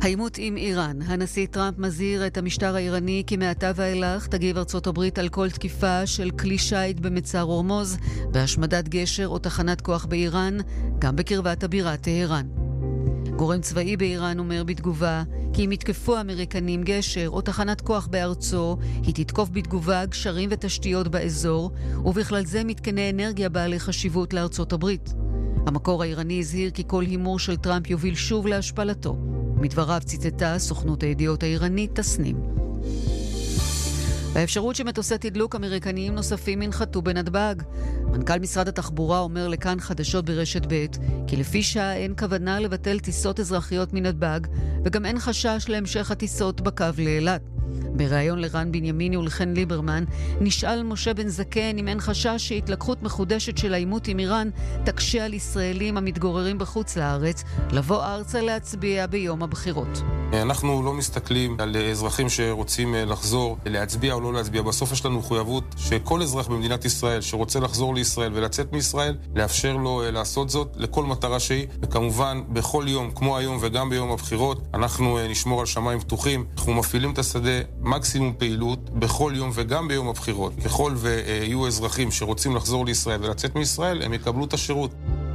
העימות עם איראן. הנשיא טראמפ מזהיר את המשטר האיראני כי מעתה ואילך תגיב ארצות הברית על כל תקיפה של כלי שיט במצר הורמוז, בהשמדת גשר או תחנת כוח באיראן, גם בקרבת הבירה טהרן. גורם צבאי באיראן אומר בתגובה כי אם יתקפו האמריקנים גשר או תחנת כוח בארצו, היא תתקוף בתגובה גשרים ותשתיות באזור, ובכלל זה מתקני אנרגיה בעלי חשיבות לארצות הברית. המקור האיראני הזהיר כי כל הימור של טראמפ יוביל שוב להשפלתו. מדבריו ציטטה סוכנות הידיעות האיראנית תסנים. באפשרות שמטוסי תדלוק אמריקניים נוספים ינחתו בנתב"ג. מנכ"ל משרד התחבורה אומר לכאן חדשות ברשת ב' כי לפי שעה אין כוונה לבטל טיסות אזרחיות מנתב"ג, וגם אין חשש להמשך הטיסות בקו לאילת. בריאיון לרן בנימיני ולחן ליברמן נשאל משה בן זקן אם אין חשש שהתלקחות מחודשת של העימות עם איראן תקשה על ישראלים המתגוררים בחוץ לארץ לבוא ארצה להצביע ביום הבחירות. אנחנו לא מסתכלים על אזרחים שרוצים לחזור להצביע או לא להצביע. בסוף יש לנו מחויבות שכל אזרח במדינת ישראל שרוצה לחזור לישראל ולצאת מישראל, לאפשר לו לעשות זאת לכל מטרה שהיא, וכמובן בכל יום כמו היום וגם ביום הבחירות אנחנו נשמור על שמיים פתוחים. אנחנו מפעילים את השדה מקסימום פעילות בכל יום וגם ביום הבחירות. ככל ויהיו אזרחים שרוצים לחזור לישראל ולצאת מישראל, הם יקבלו את השירות.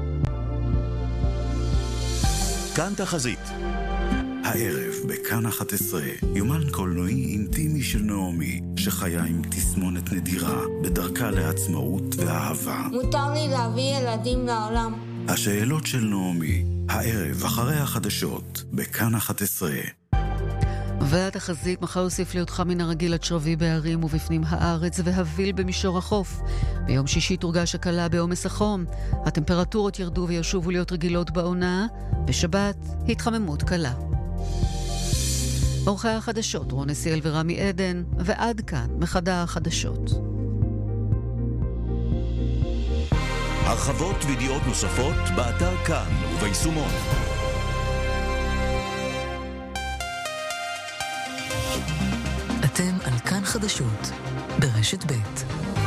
כאן תחזית. הערב בכאן 11, יומן קולנועי אינטימי של נעמי, שחיה עם תסמונת נדירה בדרכה לעצמאות ואהבה. מותר לי להביא ילדים לעולם. השאלות של נעמי, הערב אחרי החדשות, בכאן 11. והתחזית מחר יוסיף להיות חם מן הרגיל עד שרבי בערים ובפנים הארץ והביל במישור החוף. ביום שישי תורגש הקלה בעומס החום. הטמפרטורות ירדו וישובו להיות רגילות בעונה. בשבת התחממות קלה. עורכי החדשות רון נסיאל ורמי עדן, ועד כאן מחדר החדשות. הרחבות וידיעות נוספות באתר כאן וביישומון. אתם על כאן חדשות ברשת ב'.